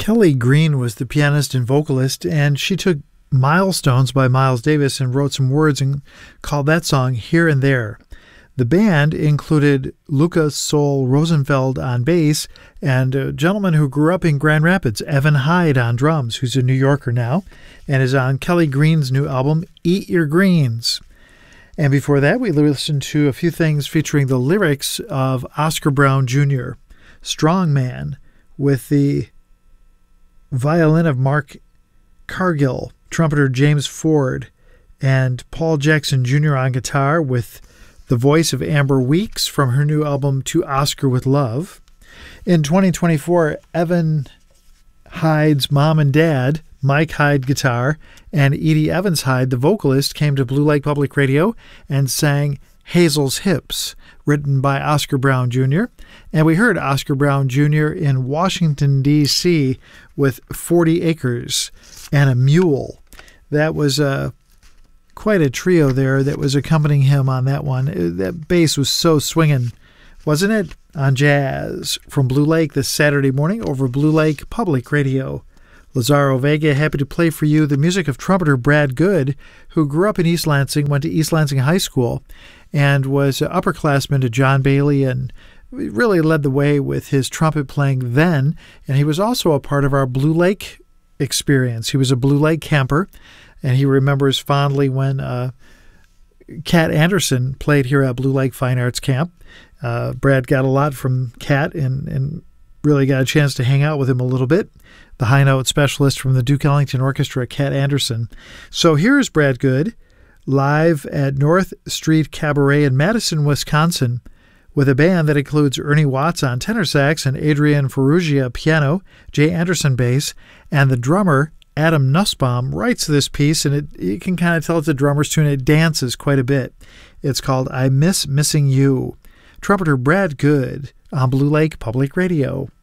Kelly Green was the pianist and vocalist, and she took Milestones by Miles Davis and wrote some words and called that song Here and There. The band included Lucas Sol Rosenfeld on bass and a gentleman who grew up in Grand Rapids, Evan Hyde, on drums, who's a New Yorker now and is on Kelly Green's new album, Eat Your Greens. And before that, we listened to a few things featuring the lyrics of Oscar Brown Jr., Strong Man, with the violin of Mark Cargill, trumpeter James Ford, and Paul Jackson Jr. on guitar with the voice of Amber Weeks from her new album To Oscar with Love. In 2024, Evan Hyde's mom and dad, Mike Hyde guitar, and Edie Evans Hyde, the vocalist, came to Blue Lake Public Radio and sang Hazel's Hips, written by Oscar Brown Jr. And we heard Oscar Brown Jr. in Washington, D.C. with 40 Acres and a Mule. That was quite a trio there that was accompanying him on that one. That bass was so swinging, wasn't it? On Jazz from Blue Lake this Saturday morning over Blue Lake Public Radio. Lazaro Vega, happy to play for you the music of trumpeter Brad Good, who grew up in East Lansing, went to East Lansing High School, and was an upperclassman to John Bailey and really led the way with his trumpet playing then. And he was also a part of our Blue Lake experience. He was a Blue Lake camper, and he remembers fondly when Cat Anderson played here at Blue Lake Fine Arts Camp. Brad got a lot from Cat and really got a chance to hang out with him a little bit. The high note specialist from the Duke Ellington Orchestra, Cat Anderson. So here's Brad Good live at North Street Cabaret in Madison, Wisconsin, with a band that includes Ernie Watts on tenor sax and Adrian Ferrugia piano, Jay Anderson bass, and the drummer Adam Nussbaum writes this piece, and you can kind of tell it's a drummer's tune. It dances quite a bit. It's called I Miss Missing You. Trumpeter Brad Good on Blue Lake Public Radio.